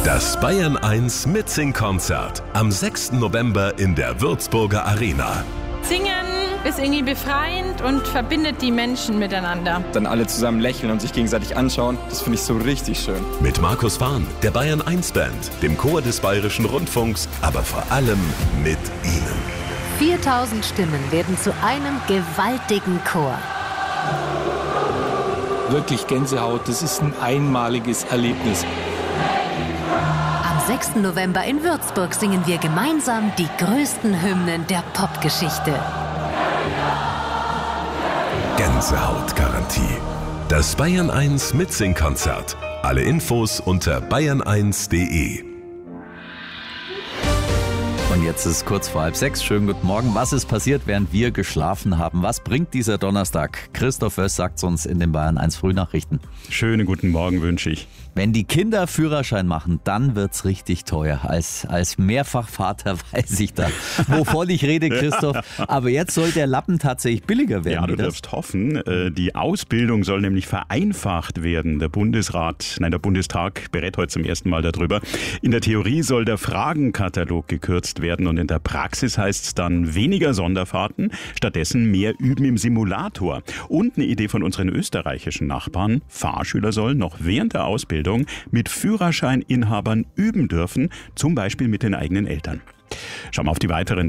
Das Bayern 1 Mitsing-Konzert am 6. November in der Würzburger Arena. Singen ist irgendwie befreiend und verbindet die Menschen miteinander. Dann alle zusammen lächeln und sich gegenseitig anschauen, das finde ich so richtig schön. Mit Markus Fahn, der Bayern 1 Band, dem Chor des Bayerischen Rundfunks, aber vor allem mit Ihnen. 4000 Stimmen werden zu einem gewaltigen Chor. Wirklich Gänsehaut, das ist ein einmaliges Erlebnis. Am 6. November in Würzburg singen wir gemeinsam die größten Hymnen der Popgeschichte. Gänsehautgarantie. Das Bayern 1 Mitsing-Konzert. Alle Infos unter bayern1.de. Und jetzt ist kurz vor 5:30. Schönen guten Morgen. Was ist passiert, während wir geschlafen haben? Was bringt dieser Donnerstag? Christoph Wöss sagt es uns in den Bayern 1 Frühnachrichten. Schönen guten Morgen wünsche ich. Wenn die Kinder Führerschein machen, dann wird's richtig teuer. Als Mehrfachvater weiß ich da, wovon ich rede, Christoph. Aber jetzt soll der Lappen tatsächlich billiger werden. Ja, du darfst hoffen. Die Ausbildung soll nämlich vereinfacht werden. Der Bundestag berät heute zum ersten Mal darüber. In der Theorie soll der Fragenkatalog gekürzt werden und in der Praxis heißt es dann weniger Sonderfahrten, stattdessen mehr Üben im Simulator. Und eine Idee von unseren österreichischen Nachbarn: Fahrschüler sollen noch während der Ausbildung mit Führerscheininhabern üben dürfen, zum Beispiel mit den eigenen Eltern. Schauen wir auf die weiteren